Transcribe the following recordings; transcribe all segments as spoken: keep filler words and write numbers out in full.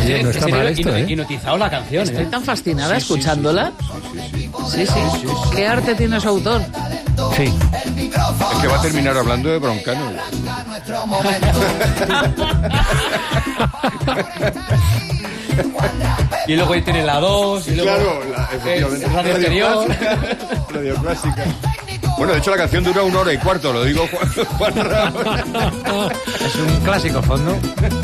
Oye, no está mal esto, ¿eh? Hipnotizado la canción, Estoy ¿eh? tan fascinada Sí, escuchándola. Sí, sí. Sí, sí. ¿Qué arte tiene su autor? Sí. Es que va a terminar hablando de Broncano. Y luego ahí tiene la dos, y luego Claro, la, efectivamente. eh, radio exterior. Radio clásica. Bueno, de hecho la canción dura una hora y cuarto, lo digo Juan, Juan Ramón. Es un clásico fondo.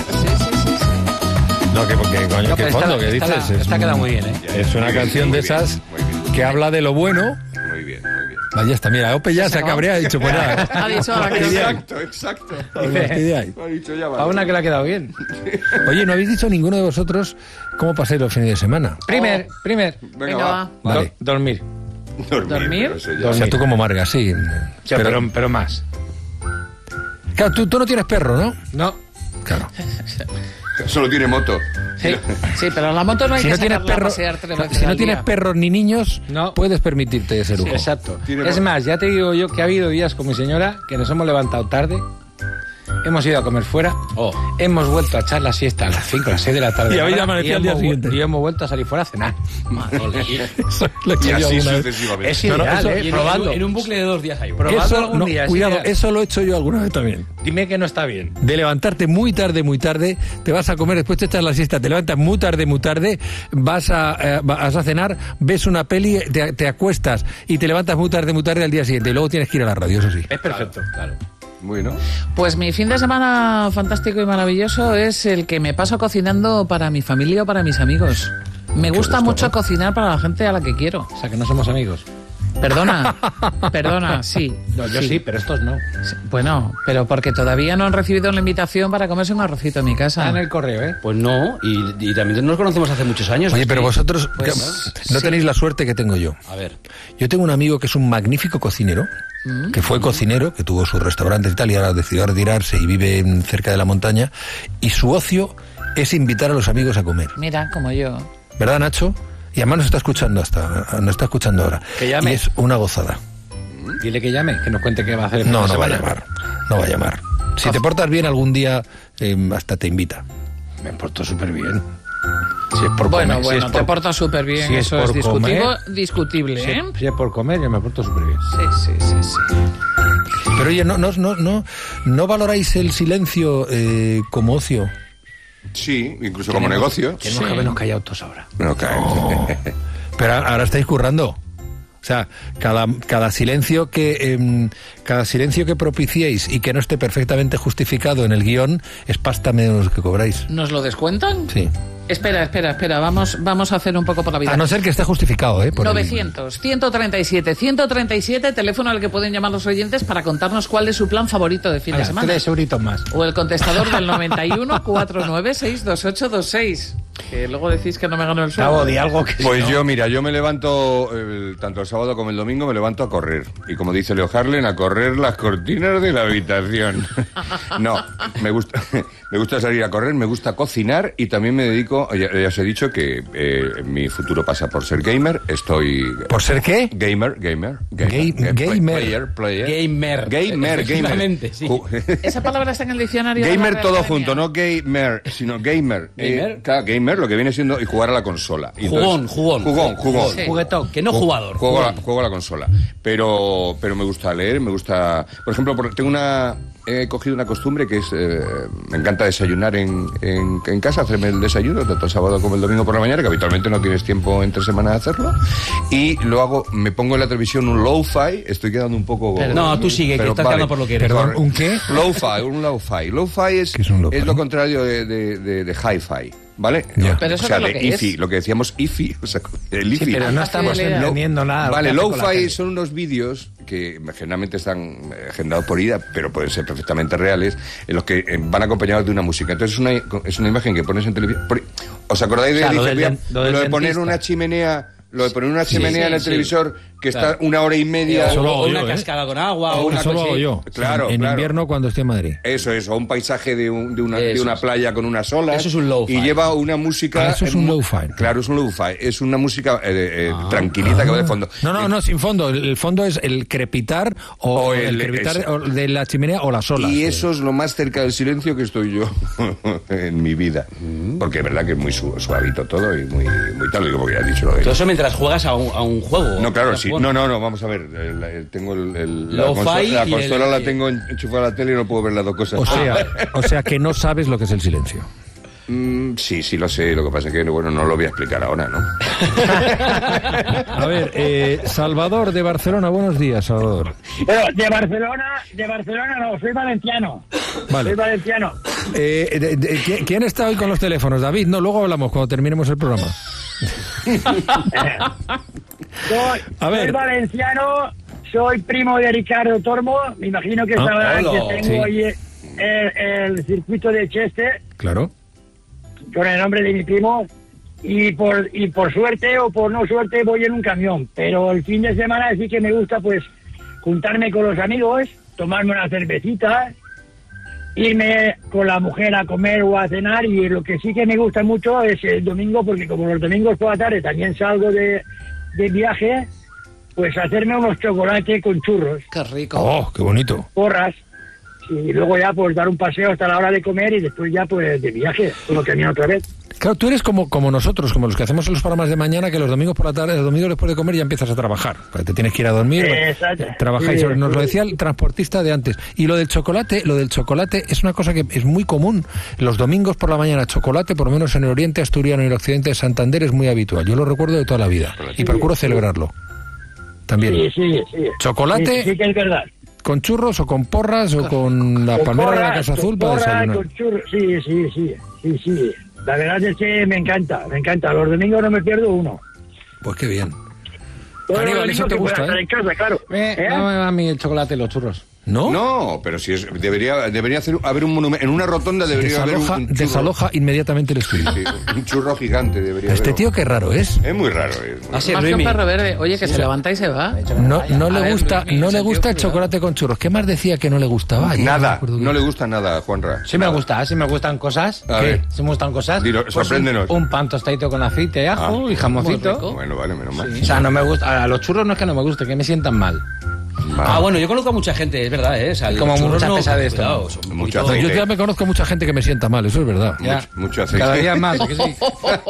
No, que, que coño, No, ¿qué pero fondo? esta- ¿Qué esta dices? la- Es esta un- queda muy bien, ¿eh? Es una Muy bien, canción muy de bien, esas muy bien. que habla de lo bueno. Muy bien, muy bien. Ahí está, mira, Ope ya se ha cabreado y ha dicho, pues nada. Ha dicho ahora que Exacto, exacto. Os fastidiáis. Lo ha dicho ya, A vale. una que le ha quedado bien. Oye, ¿no habéis dicho ninguno de vosotros cómo pasáis los fines de semana? Primer, primer. Venga, Venga, va. va. Vale. Do- dormir. Dormir. ¿Dormir? pero eso ya- O sea, tú como Marga, sí. O sea, pero, pero más. Claro, tú, tú no tienes perro, ¿no? No. Claro. Solo tiene moto. Sí, sí, pero la moto no hay Si que no tienes sacarla a perro, pasear tres veces si no al tienes día. perros ni niños, No. puedes permitirte ese lujo. Exacto. Tiene Es mo- más, ya te digo yo que ha habido días con mi señora que nos hemos levantado tarde, hemos ido a comer fuera, Oh. hemos vuelto a echar la siesta a las cinco, a las seis de la tarde. Y habéis ahora, amanecido y al día hemos vu- siguiente. Y hemos vuelto a salir fuera a cenar. Eso lo he hecho Y yo así alguna vez. sucesivamente. Es No, no, ideal, eso- ¿eh? Y en, Probadlo. en, en un bucle de dos días hay uno. Probadlo Eso, algún no, día, es cuidado, ideal. eso lo he hecho yo alguna vez también. Dime que no está bien. De levantarte muy tarde, muy tarde, te vas a comer, después te echas la siesta, te levantas muy tarde, muy tarde, vas a, eh, vas a cenar, ves una peli, te, te acuestas y te levantas muy tarde, muy tarde al día siguiente y luego tienes que ir a la radio, eso sí. Es perfecto. Claro. Bueno. Pues mi fin de semana fantástico y maravilloso es el que me paso cocinando para mi familia o para mis amigos. Me gusta gusto, mucho ¿no? cocinar para la gente a la que quiero. O sea, que no somos amigos. Perdona, perdona, sí. No, yo sí, pero estos no. Sí, bueno, pero porque todavía no han recibido la invitación para comerse un arrocito en mi casa. Está en el correo, ¿eh? Pues no, y, y también nos conocemos hace muchos años. Oye, pero Sí. vosotros Pues, que- no tenéis la suerte que tengo yo. A ver. Yo tengo un amigo que es un magnífico cocinero, que fue cocinero, que tuvo sus restaurantes y tal, y ahora decidió retirarse y vive en- cerca de la montaña, y su ocio es invitar a los amigos a comer. Mira, como yo. ¿Verdad, Nacho? Y además nos está escuchando hasta, nos está escuchando ahora. Que llame. Y es una gozada. Dile que llame, que nos cuente qué va a hacer. el No, fin de no va a semana. llamar. No va a llamar. Si te portas bien algún día, eh, hasta te invita. Me porto súper bien. Si es por Bueno, comer, bueno, si es te por, portas súper bien. si es Eso es por discutible, comer, discutible, si, ¿eh? si es por comer, yo me porto súper bien. Sí, sí, sí, sí. Pero oye, ¿no, no, no, no, ¿no valoráis el silencio eh, como ocio? Sí, incluso como negocio. Tenemos que habernos callado todos ahora. No, claro. Pero ahora estáis currando. O sea, cada, cada silencio que em, cada silencio que propiciéis y que no esté perfectamente justificado en el guión es pasta menos que cobráis. ¿Nos lo descuentan? Sí. Espera, espera, espera. Vamos, vamos a hacer un poco por la vida. A no ser que esté justificado, ¿eh? Por el- novecientos, ciento treinta y siete, ciento treinta y siete, teléfono al que pueden llamar los oyentes para contarnos cuál es su plan favorito de fin de Ala, semana. tres euritos más. O el contestador del noventa y uno, cuatrocientos nueve, seis dos ocho dos seis. Que luego decís que no me gano el sueldo. Cabo, di algo que... Pues yo, mira, yo me levanto, el- tanto el sábado como el domingo, me levanto a correr. Y como dice Leo Harlen, a correr las cortinas de la habitación. No, me gusta, me gusta salir a correr, me gusta cocinar y también me dedico, ya, ya os he dicho que eh, mi futuro pasa por ser gamer. Estoy... ¿Por ser qué? Gamer, gamer. Ga- gamer gamer. Player, player. Gamer. Gamer, gamer. Efectivamente, sí. Ju- Esa palabra está en el diccionario. de la Gamer Real todo Academia. junto, no gamer, sino gamer. Gamer. Eh, claro, gamer, lo que viene siendo y jugar a la consola. Y Jugón, entonces- jugón. Jugón, jugón. Sí. Juguetón, que no Ju- jugador. Juego a, la, jugón. juego a la consola. Pero, pero me gusta leer, me gusta... Por ejemplo, por- tengo una... He cogido una costumbre que es... eh, me encanta desayunar en, en, en casa, hacerme el desayuno, tanto el sábado como el domingo por la mañana, que habitualmente no tienes tiempo entre semana de hacerlo. Y lo hago, me pongo en la televisión un lo-fi, estoy quedando un poco... Pero no, tú sigue, que pero estás quedando por lo que eres. Perdón, ¿un qué? Lo-fi, un lo-fi. Lo-fi es, ¿Qué es un lo-fi? es lo contrario de, de, de, de hi-fi, ¿vale? Ya. Pero eso o sea, no es de lo que IFI, es. lo que decíamos IFI, o sea, el IFI. Sí, pero no estamos Lo- entendiendo nada. Vale, lo que hace con la lo-fi tele. son unos vídeos que generalmente están eh, agendados por I D A, pero pueden ser perfectamente reales, en los que eh, van acompañados de una música. Entonces es una, es una imagen que pones en televisión. por- ¿Os acordáis de, O sea, lo dice, del voy a- den- lo del lo de poner dentista. una chimenea? Lo de poner una Sí, chimenea sí, en el sí. televisor que Claro. está una hora y media... O, Eso lo hago o una yo, ¿eh? cascada con agua, o una Eso lo cosa hago así. yo. Claro, En, en claro. invierno cuando estoy en Madrid. Eso es, o un paisaje de, un- de, una, de Eso una es. playa con unas olas. Eso es un lo-fi. Y lleva una música... Ah, eso es un mu- lo-fi. Claro, es un lo-fi. Es una música eh, eh, Ah. tranquilita que va de fondo. No, no, no, sin fondo. El, el fondo es el crepitar o, O el, el- crepitar ese. o de la chimenea o las olas. Y eso es lo más cerca del silencio que estoy yo en mi vida. Mm. Porque es verdad que es muy su- suavito todo y muy, muy tal, como ya he dicho. Lo de... Todo eso mientras juegas a un, a un juego. No, claro, Estás sí. jugando. No, no, no, vamos a ver. el- el- tengo el, el- la, Lo-fi consola, la y consola el- la tengo en- enchufada a la tele y no puedo ver las dos cosas. O sea, o sea que no sabes lo que es el silencio. Mm, sí, sí lo sé. Lo que pasa es que bueno, no lo voy a explicar ahora, ¿no? A ver, eh, Salvador de Barcelona, buenos días, Salvador. Pero de Barcelona, de Barcelona no, soy valenciano. Vale. Soy valenciano. Eh, de- de- ¿qui- ¿Quién está hoy con los teléfonos? David, no, luego hablamos cuando terminemos el programa. Soy, A ver. soy valenciano, soy primo de Ricardo Tormo. Me imagino que Ah, sabrán hola. que tengo Sí. ahí el, el circuito de Cheste Claro. con el nombre de mi primo. Y por y por suerte o por no suerte voy en un camión. Pero el fin de semana sí que me gusta pues juntarme con los amigos, tomarme una cervecita, irme con la mujer a comer o a cenar. Y lo que sí que me gusta mucho es el domingo, porque como los domingos por la tarde también salgo de, de viaje, pues hacerme unos chocolates con churros, Qué rico. Oh, qué bonito. porras, y luego ya pues dar un paseo hasta la hora de comer y después ya pues de viaje, como camino otra vez. Claro, tú eres como, como nosotros, como los que hacemos los programas de mañana, que los domingos por la tarde, los domingos después de comer ya empiezas a trabajar. Porque te tienes que ir a dormir. Exacto. Trabajáis. Sí, Nos lo sí. decía el transportista de antes. Y lo del chocolate, lo del chocolate es una cosa que es muy común. Los domingos por la mañana, chocolate, por lo menos en el oriente asturiano y el occidente de Santander, es muy habitual. Yo lo recuerdo de toda la vida. Y procuro celebrarlo. También. Sí, sí, sí. Chocolate. Sí, sí que es verdad. ¿Con churros o con porras o con la Con palmera de la porras, Casa con Azul para porras, desayunar? con churros. Sí, sí, sí, sí, sí. La verdad es que me encanta, me encanta. Los domingos no me pierdo uno. Pues qué bien. Todos Aníbal, los eso te domingos que gusta, pueda ¿eh? estar en casa, claro. Eh, ¿Eh? No me va a mí el chocolate y los churros. ¿No? No, pero si es, debería, debería hacer, haber un monumento. En una rotonda debería haber un, Desaloja, un churro. desaloja inmediatamente el estudio. Sí, un churro gigante debería Este haber. tío qué raro es. Es muy raro. Es muy Ah, sí, Más que un Luismi. perro verde. Oye, que se levanta y se va. No, no A le ver, gusta, Luismi, no le sentido gusta el cuidado. chocolate con churros. ¿Qué más decía que no le gustaba? Ya Nada, me acuerdo no bien. le gusta nada, Juanra. Sí me Nada. gusta, sí me gustan cosas. A ¿Qué? ver. Sí me gustan cosas. Dilo, Pues sorpréndenos. Un, un pan tostadito con aceite, ajo Ah, y jamoncito. muy rico. Bueno, vale, menos mal. O sea, no me gusta. A los churros no es que no me guste, que me sientan mal. Vale. Ah, bueno, yo conozco a mucha gente, es verdad, ¿eh? O sea, los Como churros mucha no, pesadez, cuidado, ¿no? son un Mucho poquito- Yo aceite. ya me conozco mucha gente que me sienta mal, eso es verdad. Ya. Mucho, mucho aceite. Cada día más, ¿a que sí?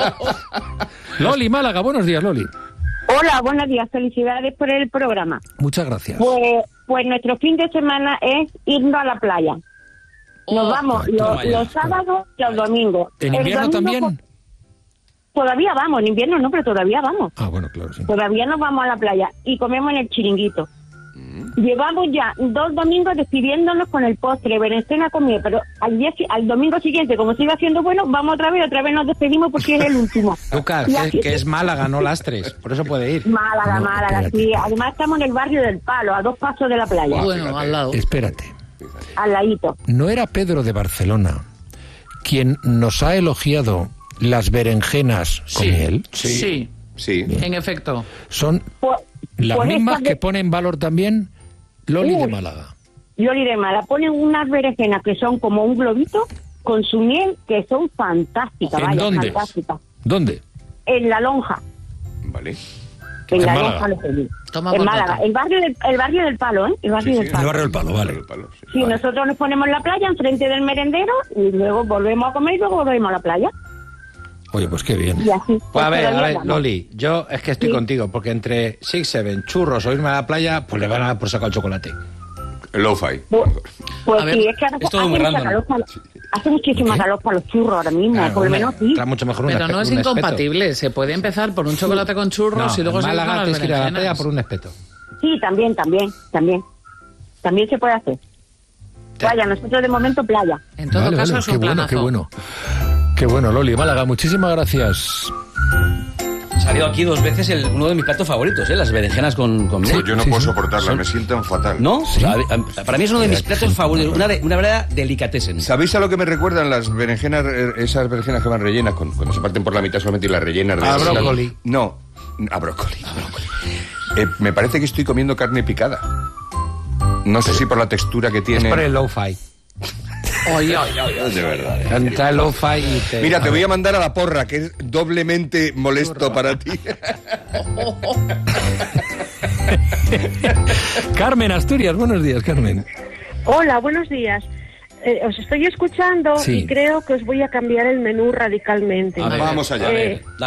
Loli, Málaga, buenos días, Loli. Hola, buenos días. Felicidades por el programa. Muchas gracias. Pues, pues nuestro fin de semana es irnos a la playa. Nos Oh, vamos ay, los, toma ya. los sábados y los domingos. ¿En El invierno domingo, también? pues, todavía vamos, en invierno no, pero todavía vamos. Ah, bueno, claro, sí. Todavía nos vamos a la playa y comemos en el chiringuito. Llevamos ya dos domingos despidiéndonos con el postre, berenjena comida, pero al día si- al domingo siguiente, como sigue haciendo bueno, vamos otra vez, otra vez nos despedimos porque es el último. Lucas, Y que, así- que es Málaga, no Lastres. Por eso puede ir. Málaga, No, Málaga, espérate. sí. Además estamos en el barrio del Palo, a dos pasos de la playa, Bueno, fíjate. al lado. Espérate. al ladito. ¿No era Pedro de Barcelona quien nos ha elogiado las berenjenas con Sí, miel? sí, Sí. en efecto. Son Pues, las pues mismas esta que vez- pone en valor también Loli de Uy. Málaga. Yoli de Mala ponen unas berenjenas que son como un globito con su miel, que son fantásticas, ¿En vaya, dónde? fantásticas. ¿Dónde? En la lonja, Vale. en, En la Málaga. lonja lo pedí. Toma En por Málaga, nota. el barrio del, el barrio del Palo, ¿eh? El barrio Sí, del sí. Palo. El barrio del Palo, vale. El palo, sí. Sí, nosotros nos ponemos en la playa, enfrente del merendero, y luego volvemos a comer y luego volvemos a la playa. Oye, pues qué bien. Y así. Pues a ver, a todavía ver, vamos. Loli, yo es que estoy Sí. contigo, porque entre Six Seven, churros o irme a la playa, pues le van a dar por saco al chocolate. El lo-fi. Pues, pues A ver, sí, es que ahora es todo hace muy mucha random. calor para- hace muchísima ¿Qué? calor para los churros ahora mismo, Claro, por lo hombre, menos sí. trae mucho mejor un Pero espe- no es un espeto. incompatible. Se puede empezar por un chocolate con churros No, y luego en seguir con Málaga las tienes que ir a la playa berenjenas. por un espeto. Sí, también, también, también. También se puede hacer. Vaya, nosotros de momento playa. En todo Vale, caso vale, es qué un bueno, planazo. qué bueno. Qué bueno, Loli. Málaga, muchísimas gracias. Ha salido aquí dos veces el- uno de mis platos favoritos, ¿eh? Las berenjenas con, con miel. Pues yo no sí, puedo sí. soportarlas, me sientan fatal. ¿No? O sea, a- a- para mí es uno de mis platos favoritos, una, de- una verdadera delicatessen. ¿Sabéis a lo que me recuerdan las berenjenas, eh, esas berenjenas que van rellenas, cuando, cuando se parten por la mitad solamente y las rellenas de... A brócoli. No, a brócoli. Eh, me parece que estoy comiendo carne picada. No sé si por la textura que tiene. Es por el lo-fi. Oye, oye, oye. De verdad. Entra el lo-fi y te... Mira, te voy a mandar a la porra, que es doblemente molesto para ti. Carmen, Asturias, buenos días, Carmen. Hola, buenos días. Eh, os estoy escuchando Sí. y creo que os voy a cambiar el menú radicalmente. A ver, Vamos allá. Eh,